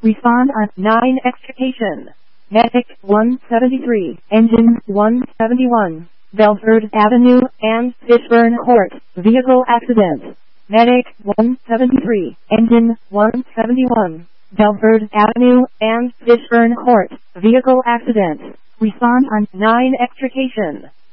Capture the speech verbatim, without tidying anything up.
Respond on nine extrication. Medic one seventy-three, Engine one seventy-one, Belford Avenue and Fishburne Court, Vehicle Accident. Medic one seventy-three, Engine one seventy-one, Belford Avenue and Fishburne Court, Vehicle Accident. Respond on nine extrication.